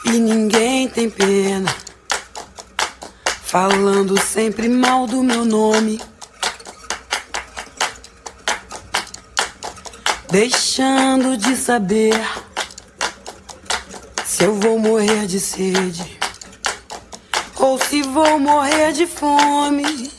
e ninguém tem pena, falando sempre mal do meu nome, deixando de saber se eu vou morrer de sede ou se vou morrer de fome.